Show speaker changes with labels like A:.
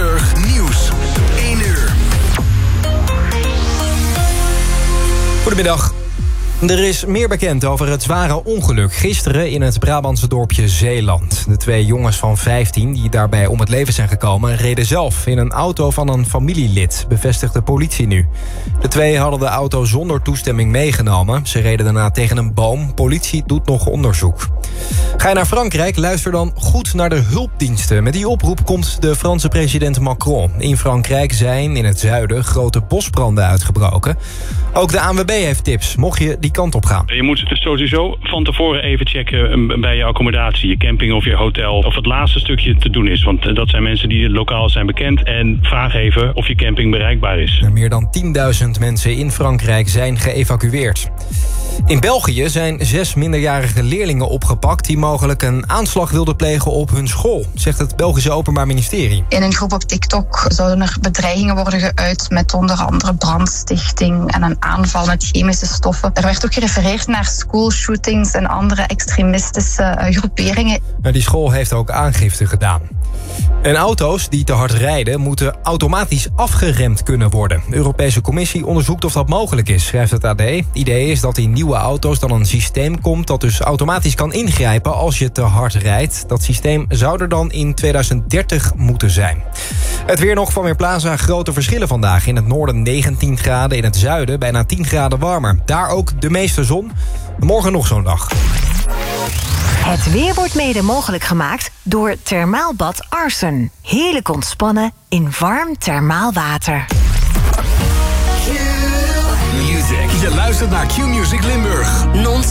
A: Limburg nieuws. 1 uur.
B: Goedemiddag. Er is meer bekend over het zware ongeluk gisteren in het Brabantse dorpje Zeeland. De 2 jongens van 15 die daarbij om het leven zijn gekomen reden zelf in een auto van een familielid, bevestigt de politie nu. De 2 hadden de auto zonder toestemming meegenomen. Ze reden daarna tegen een boom. Politie doet nog onderzoek. Ga je naar Frankrijk, luister dan goed naar de hulpdiensten. Met die oproep komt de Franse president Macron. In Frankrijk zijn in het zuiden grote bosbranden uitgebroken. Ook de ANWB heeft tips, mocht je die kant op gaan.
C: Je moet dus sowieso van tevoren even checken bij je accommodatie, je camping of je hotel, of het laatste stukje te doen is. Want dat zijn mensen die lokaal zijn bekend. En vraag even of je camping bereikbaar is.
B: Meer dan 10.000 mensen in Frankrijk zijn geëvacueerd. In België zijn 6 minderjarige leerlingen opgepakt die mogelijk een aanslag wilden plegen op hun school, zegt het Belgische Openbaar Ministerie.
D: In een groep op TikTok zouden er bedreigingen worden geuit met onder andere brandstichting en een aanval met chemische stoffen. Er werd ook gerefereerd naar schoolshootings en andere extremistische groeperingen.
B: Die school heeft ook aangifte gedaan. En auto's die te hard rijden moeten automatisch afgeremd kunnen worden. De Europese Commissie onderzoekt of dat mogelijk is, schrijft het AD. Het idee is dat in nieuwe auto's dan een systeem komt dat dus automatisch kan ingrijpen als je te hard rijdt. Dat systeem zou er dan in 2030 moeten zijn. Het weer nog van Weerplaza. Grote verschillen vandaag. In het noorden 19 graden, in het zuiden bijna 10 graden warmer. Daar ook de meeste zon. Morgen nog zo'n dag.
E: Het weer wordt mede mogelijk gemaakt door Thermaalbad Arsen. Heerlijk ontspannen in warm thermaal water.
A: Q-Music. Je luistert naar Q-Music Limburg.
E: Non